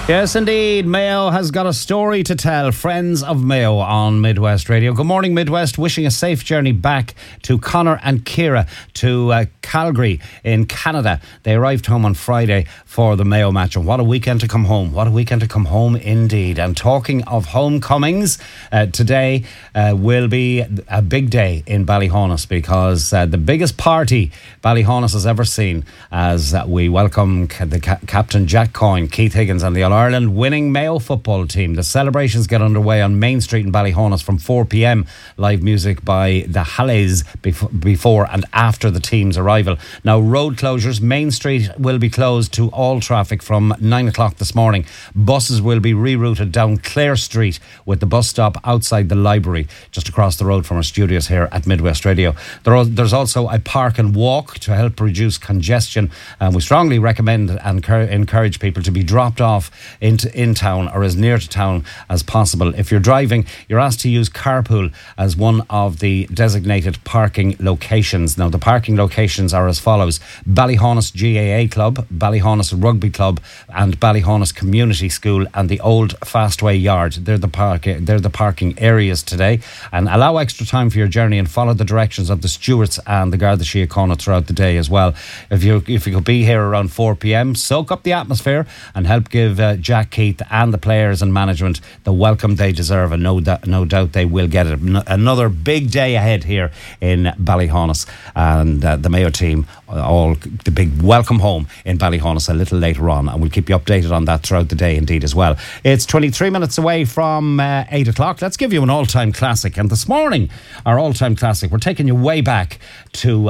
Yes, indeed. Mayo has got a story to tell. Friends of Mayo on Midwest Radio. Good morning, Midwest. Wishing a safe journey back to Connor and Ciara to Calgary in Canada. They arrived home on Friday for the Mayo match. And what a weekend to come home. What a weekend to come home indeed. And talking of homecomings, today will be a big day in Ballyhaunis because the biggest party Ballyhaunis has ever seen as we welcome the Captain Jack Coyne, Keith Higgins and the All-Ireland winning Mayo football team. The celebrations get underway on Main Street in Ballyhaunis from 4 p.m. Live music by the Hallés before and after the team's arrival. Now, road closures. Main Street will be closed to all traffic from 9 o'clock this morning. Buses will be rerouted down Clare Street with the bus stop outside the library just across the road from our studios here at Midwest Radio. There's also a park and walk to help reduce congestion, and we strongly recommend and encourage people to be dropped off in town or as near to town as possible. If you're driving, you're asked to use carpool as one of the designated parking locations. Now, the parking locations are as follows: Ballyhaunis GAA Club, Ballyhaunis Rugby Club and Ballyhaunis Community School and the Old Fastway Yard. They're the parking areas today, and allow extra time for your journey and follow the directions of the stewards and the Garda Síochána throughout the day as well. If you could be here around 4 p.m, soak up the atmosphere and help give Jack, Keith and the players and management the welcome they deserve, and no doubt they will get it. Another big day ahead here in Ballyhaunis, and the Mayo team, all the big welcome home in Ballyhaunis a little later on, and we'll keep you updated on that throughout the day indeed as well. It's 23 minutes away from 8 o'clock. Let's give you an all-time classic, and this morning our all-time classic, we're taking you way back to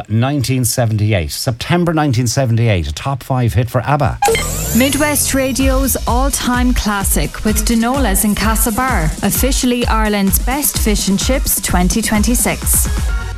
1978, September 1978, a top 5 hit for ABBA. Midwest Radio's all-time classic with Dinolas in Castlebar, officially Ireland's best fish and chips 2026.